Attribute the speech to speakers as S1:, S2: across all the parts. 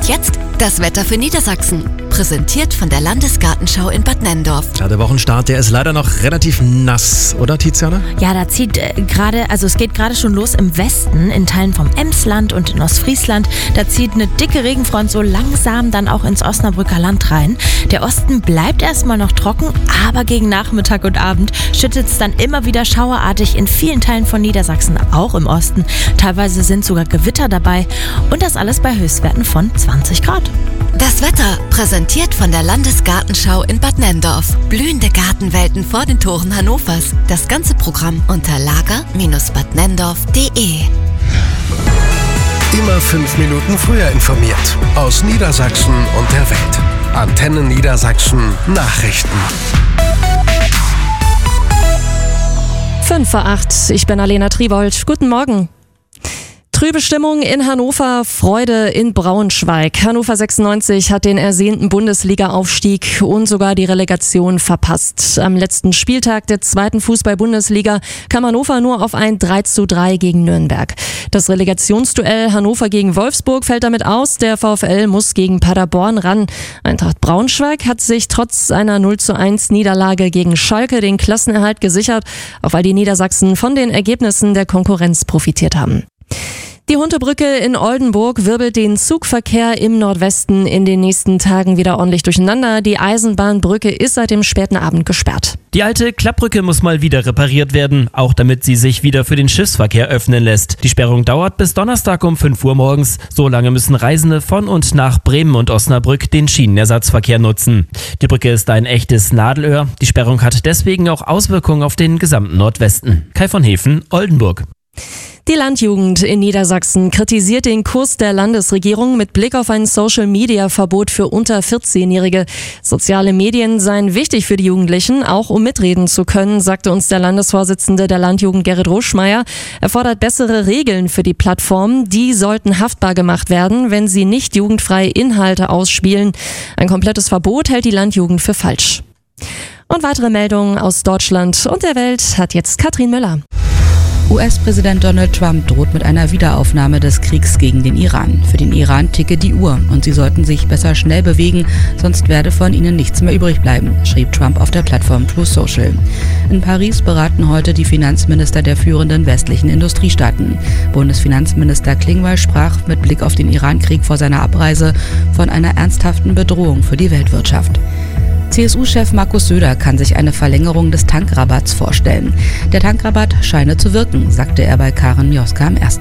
S1: jetzt das Wetter für Niedersachsen. Präsentiert von der Landesgartenschau in Bad Nenndorf.
S2: Ja, der Wochenstart, der ist leider noch relativ nass, oder Tiziana?
S3: Ja, da zieht es geht gerade schon los im Westen, in Teilen vom Emsland und in Ostfriesland. Da zieht eine dicke Regenfront so langsam dann auch ins Osnabrücker Land rein. Der Osten bleibt erstmal noch trocken, aber gegen Nachmittag und Abend schüttet es dann immer wieder schauerartig in vielen Teilen von Niedersachsen, auch im Osten. Teilweise sind sogar Gewitter dabei und das alles bei Höchstwerten von 20 Grad.
S1: Das Wetter präsentiert von der Landesgartenschau in Bad Nenndorf. Blühende Gartenwelten vor den Toren Hannovers. Das ganze Programm unter lager-badnenndorf.de.
S4: Immer 5 Minuten früher informiert. Aus Niedersachsen und der Welt. Antenne Niedersachsen Nachrichten.
S5: 5:08, ich bin Alena Tribold. Guten Morgen. Trübe Stimmung in Hannover, Freude in Braunschweig. Hannover 96 hat den ersehnten Bundesliga-Aufstieg und sogar die Relegation verpasst. Am letzten Spieltag der 2. Fußball-Bundesliga kam Hannover nur auf ein 3:3 gegen Nürnberg. Das Relegationsduell Hannover gegen Wolfsburg fällt damit aus. Der VfL muss gegen Paderborn ran. Eintracht Braunschweig hat sich trotz einer 0:1 Niederlage gegen Schalke den Klassenerhalt gesichert, auch weil die Niedersachsen von den Ergebnissen der Konkurrenz profitiert haben. Die Huntebrücke in Oldenburg wirbelt den Zugverkehr im Nordwesten in den nächsten Tagen wieder ordentlich durcheinander. Die Eisenbahnbrücke ist seit dem späten Abend gesperrt.
S6: Die alte Klappbrücke muss mal wieder repariert werden, auch damit sie sich wieder für den Schiffsverkehr öffnen lässt. Die Sperrung dauert bis Donnerstag um 5 Uhr morgens. So lange müssen Reisende von und nach Bremen und Osnabrück den Schienenersatzverkehr nutzen. Die Brücke ist ein echtes Nadelöhr. Die Sperrung hat deswegen auch Auswirkungen auf den gesamten Nordwesten. Kai von Hefen, Oldenburg.
S5: Die Landjugend in Niedersachsen kritisiert den Kurs der Landesregierung mit Blick auf ein Social-Media-Verbot für unter 14-Jährige. Soziale Medien seien wichtig für die Jugendlichen, auch um mitreden zu können, sagte uns der Landesvorsitzende der Landjugend Gerrit Ruschmeier. Er fordert bessere Regeln für die Plattformen. Die sollten haftbar gemacht werden, wenn sie nicht jugendfreie Inhalte ausspielen. Ein komplettes Verbot hält die Landjugend für falsch. Und weitere Meldungen aus Deutschland und der Welt hat jetzt Katrin Müller.
S7: US-Präsident Donald Trump droht mit einer Wiederaufnahme des Kriegs gegen den Iran. Für den Iran ticke die Uhr und sie sollten sich besser schnell bewegen, sonst werde von ihnen nichts mehr übrig bleiben, schrieb Trump auf der Plattform Truth Social. In Paris beraten heute die Finanzminister der führenden westlichen Industriestaaten. Bundesfinanzminister Klingbeil sprach mit Blick auf den Iran-Krieg vor seiner Abreise von einer ernsthaften Bedrohung für die Weltwirtschaft. CSU-Chef Markus Söder kann sich eine Verlängerung des Tankrabatts vorstellen. Der Tankrabatt scheine zu wirken, sagte er bei Karen Mioska am 1.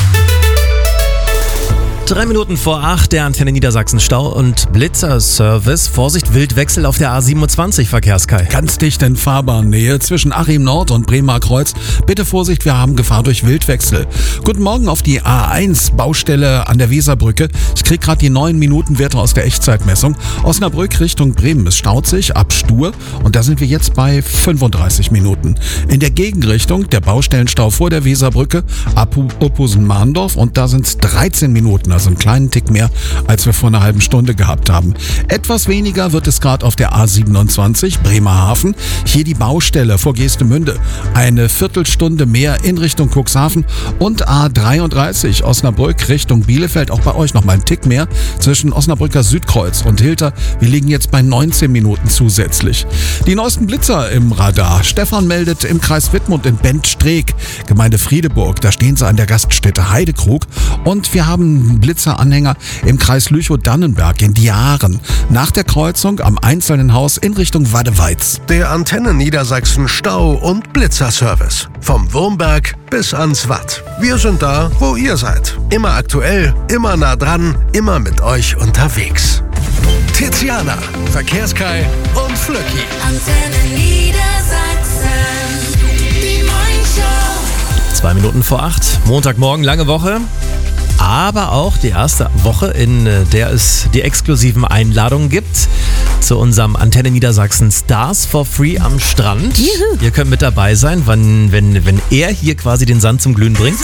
S2: 3 Minuten vor 8, der Antenne Niedersachsen Stau- und Blitzerservice. Vorsicht, Wildwechsel auf der A27, Verkehrskai.
S8: Ganz dicht in Fahrbahnnähe zwischen Achim Nord und Bremer Kreuz. Bitte Vorsicht, wir haben Gefahr durch Wildwechsel. Guten Morgen auf die A1, Baustelle an der Weserbrücke. Ich krieg gerade die 9-Minuten-Werte aus der Echtzeitmessung. Osnabrück Richtung Bremen, es staut sich ab Stur und da sind wir jetzt bei 35 Minuten. In der Gegenrichtung der Baustellenstau vor der Weserbrücke ab Opposen-Mahndorf und da sind es 13 Minuten. Also einen kleinen Tick mehr, als wir vor einer halben Stunde gehabt haben. Etwas weniger wird es gerade auf der A27 Bremerhaven. Hier die Baustelle vor Geestemünde. Eine Viertelstunde mehr in Richtung Cuxhaven und A33 Osnabrück Richtung Bielefeld. Auch bei euch noch mal ein Tick mehr zwischen Osnabrücker Südkreuz und Hilter. Wir liegen jetzt bei 19 Minuten zusätzlich. Die neuesten Blitzer im Radar. Stefan meldet im Kreis Wittmund in Bentstreek, Gemeinde Friedeburg. Da stehen sie an der Gaststätte Heidekrug. Und wir haben Blitzeranhänger im Kreis Lüchow-Dannenberg in Diaren. Nach der Kreuzung am Einzelnen-Haus in Richtung Waddeweiz.
S4: Der Antenne Niedersachsen Stau- und Blitzerservice. Vom Wurmberg bis ans Watt. Wir sind da, wo ihr seid. Immer aktuell, immer nah dran, immer mit euch unterwegs. Tiziana, Verkehrskai und Flöcki.
S1: Antenne Niedersachsen, die Morningshow.
S2: 2 Minuten vor 8, Montagmorgen, lange Woche. Aber auch die erste Woche, in der es die exklusiven Einladungen gibt zu unserem Antenne Niedersachsen Stars for Free am Strand.
S5: Juhu.
S2: Ihr könnt mit dabei sein, wenn er hier quasi den Sand zum Glühen bringt.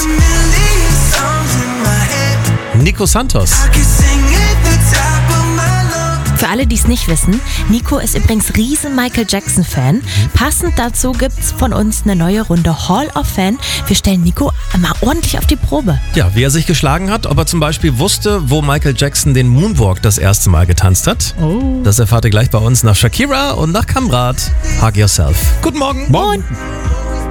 S2: Nico Santos.
S3: Für alle, die es nicht wissen, Nico ist übrigens riesen Michael Jackson-Fan. Passend dazu gibt's von uns eine neue Runde Hall of Fame. Wir stellen Nico mal ordentlich auf die Probe.
S2: Ja, wie er sich geschlagen hat, ob er zum Beispiel wusste, wo Michael Jackson den Moonwalk das erste Mal getanzt hat. Das erfahrt ihr gleich bei uns nach Shakira und nach Kamrat. Hug Yourself. Guten Morgen.
S8: Morgen.